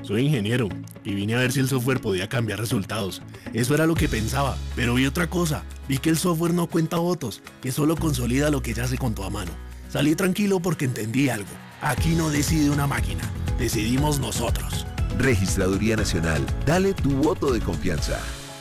Soy ingeniero y vine a ver si el software podía cambiar resultados. Eso era lo que pensaba, pero vi otra cosa. Vi que el software no cuenta votos, que solo consolida lo que ya se contó a mano. Salí tranquilo porque entendí algo. Aquí no decide una máquina, decidimos nosotros. Registraduría Nacional, dale tu voto de confianza.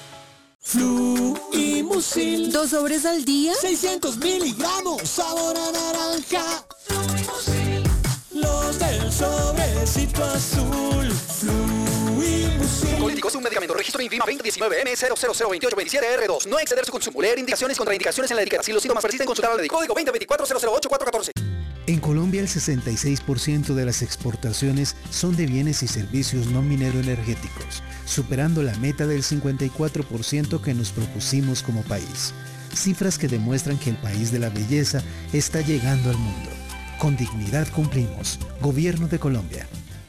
Fluimusil. 2 sobres al día. 600 miligramos, sabor a naranja. Fluimusil. Los del sobrecito azul. Fluimusil. Político es un medicamento. Registro INVIMA 2019-M002827R2. No exceder su consumo. Leer indicaciones, contraindicaciones en la etiqueta. Si los síntomas persisten, consultar al médico. Código 2024-008-414. En Colombia, el 66% de las exportaciones son de bienes y servicios no minero-energéticos, superando la meta del 54% que nos propusimos como país. Cifras que demuestran que el país de la belleza está llegando al mundo. Con dignidad cumplimos. Gobierno de Colombia.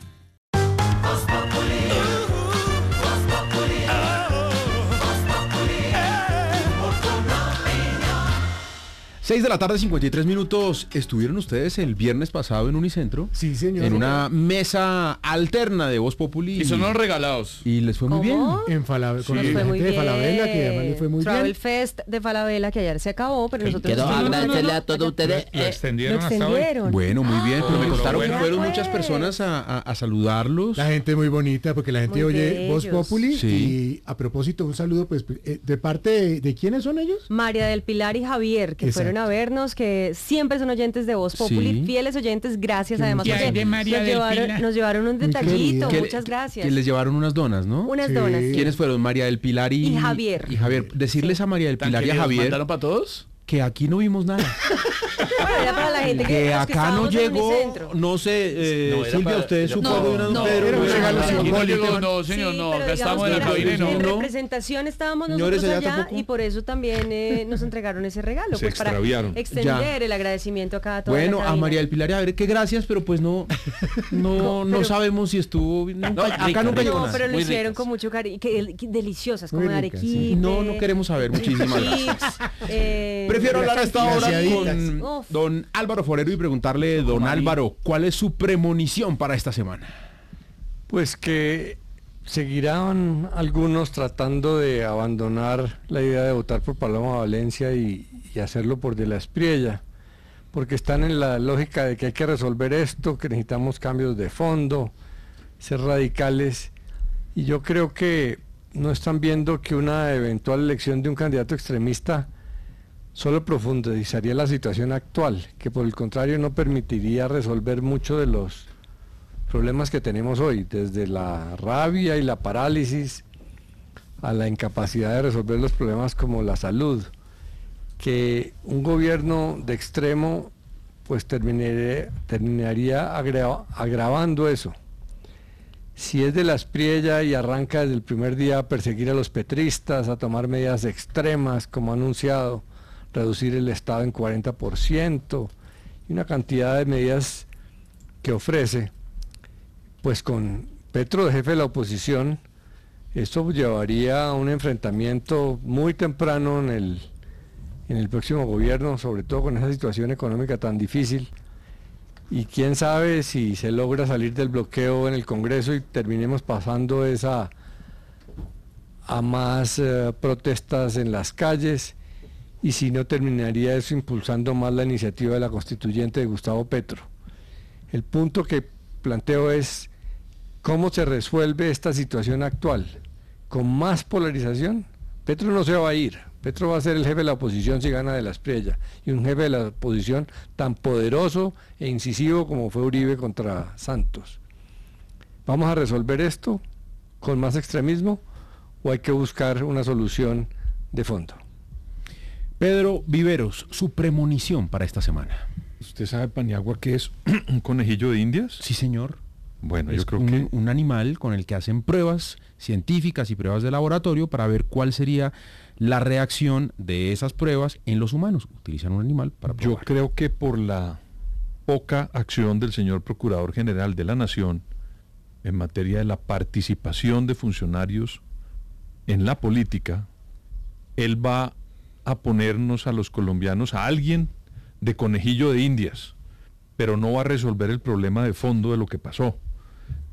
6 de la tarde, 53 minutos. ¿Estuvieron ustedes el viernes pasado en Unicentro? Sí, señor. En una mesa alterna de Voz Populi. Y son unos regalados. Y les fue muy bien. En Falabella, Sí. con la gente de Falabella, que además le fue muy Travel bien. Fest de Falabella, que ayer se acabó, pero nosotros... Quiero agradecerle a todos ustedes. Lo extendieron hasta hoy. Bueno, muy bien. Pero me pero contaron que bueno. fueron muchas personas a saludarlos. La gente muy bonita, porque la gente Muy oye Voz bellos. Populi. Sí. Y a propósito, un saludo, pues, de parte de ¿quiénes son ellos? María del Pilar y Javier, que Exacto. fueron a vernos, que siempre son oyentes de Voz Populi, Sí. fieles oyentes, gracias además. ¿Qué hay porque de María del Pilar? nos llevaron un detallito, querida. muchas gracias. Que les llevaron unas donas, ¿no? Unas Sí. donas. sí. ¿Quiénes fueron? María del Pilar y Javier. Y Javier. Decirles a María del ¿Tan Pilar y a queridos Javier mandaron para todos? que aquí no vimos nada. Bueno, era para la gente Que los acá no estábamos en llegó, Unicentro. no sé, No, era Silvia, para- usted era supo para- de una no, Pedro, era un bueno, regalo aquí Aquí no simbólico. llegó, no, señor, Sí, no, pero acá digamos estamos en que la era- cabina, no. en no. representación estábamos Señores, nosotros allá allá tampoco. y por eso también nos entregaron ese regalo, Se pues para extraviaron. extender el agradecimiento acá a toda Bueno, la a cabina. María del Pilar y a ver qué gracias, pero pues no pero- sabemos si estuvo acá nunca llegó No, nada. pero lo Muy hicieron ricas. con mucho cariño, que deliciosas, Muy como de ricas, arequipe. sí. No queremos saber, muchísimas gracias. gracias. Prefiero hablar a esta hora con Uf. don Álvaro Forero y preguntarle, don Álvaro, ¿cuál es su premonición para esta semana? Pues que seguirán algunos tratando de abandonar la idea de votar por Paloma Valencia y hacerlo por De la Espriella, porque están en la lógica de que hay que resolver esto, que necesitamos cambios de fondo, ser radicales, y yo creo que no están viendo que una eventual elección de un candidato extremista solo profundizaría la situación actual, que por el contrario no permitiría resolver mucho de los problemas que tenemos hoy, desde la rabia y la parálisis a la incapacidad de resolver los problemas como la salud, que un gobierno de extremo pues terminaría agravando eso. Si es De la Espriella y arranca desde el primer día a perseguir a los petristas, a tomar medidas extremas como ha anunciado, reducir el Estado en 40% y una cantidad de medidas que ofrece, pues con Petro de jefe de la oposición, esto llevaría a un enfrentamiento muy temprano en el próximo gobierno, sobre todo con esa situación económica tan difícil, y quién sabe si se logra salir del bloqueo en el Congreso y terminemos pasando a más protestas en las calles, y si no terminaría eso impulsando más la iniciativa de la constituyente de Gustavo Petro. El punto que planteo es cómo se resuelve esta situación actual. ¿Con más polarización? Petro no se va a ir. Petro va a ser el jefe de la oposición si gana De la Espriella, y un jefe de la oposición tan poderoso e incisivo como fue Uribe contra Santos. ¿Vamos a resolver esto con más extremismo o hay que buscar una solución de fondo? Pedro Viveros, su premonición para esta semana. ¿Usted sabe, Paniagua, qué es un conejillo de indias? Sí, señor. Bueno, Es yo creo que un animal con el que hacen pruebas científicas y pruebas de laboratorio para ver cuál sería la reacción de esas pruebas en los humanos. Utilizan un animal para yo probar. creo que por la poca acción del señor Procurador General de la Nación en materia de la participación de funcionarios en la política, él va a ponernos a los colombianos a alguien de conejillo de indias, pero no va a resolver el problema de fondo de lo que pasó.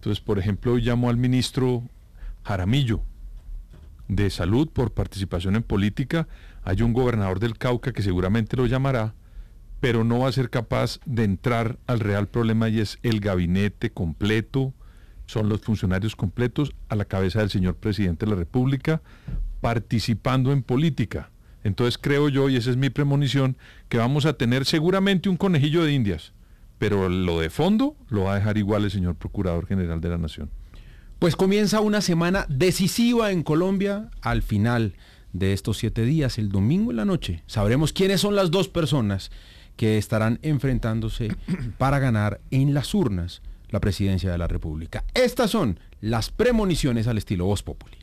Entonces, por ejemplo, hoy llamó al ministro Jaramillo de Salud por participación en política. Hay un gobernador del Cauca que seguramente lo llamará, pero no va a ser capaz de entrar al real problema, y es el gabinete completo, son los funcionarios completos a la cabeza del señor presidente de la República, participando en política. Entonces creo yo, y esa es mi premonición, que vamos a tener seguramente un conejillo de Indias, pero lo de fondo lo va a dejar igual el señor Procurador General de la Nación. Pues comienza una semana decisiva en Colombia. Al final de estos 7 días, el domingo en la noche, sabremos quiénes son las 2 personas que estarán enfrentándose para ganar en las urnas la presidencia de la República. Estas son las premoniciones al estilo Voz Populi.